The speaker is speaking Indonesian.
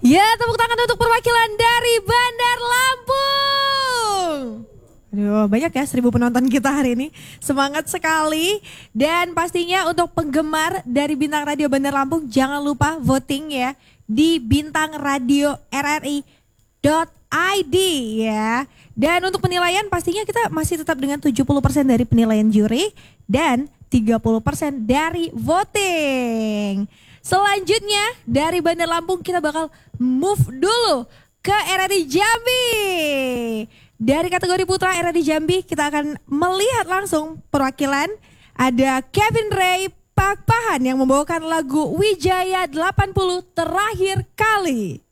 Ya, tepuk tangan untuk perwakilan dari Bandar Lampung. Aduh, banyak ya 1.000 penonton kita hari ini. Semangat sekali. Dan pastinya untuk penggemar dari Bintang Radio Bandar Lampung, jangan lupa voting ya di bintangradioRRI.id ya. Dan untuk penilaian pastinya kita masih tetap dengan 70% dari penilaian juri dan 30% dari voting. Selanjutnya dari Bandar Lampung kita bakal move dulu ke RRI Jambi. Dari kategori putra RRI Jambi kita akan melihat langsung perwakilan. Ada Kevin Ray Pakpahan yang membawakan lagu Wijaya 80 Terakhir Kali.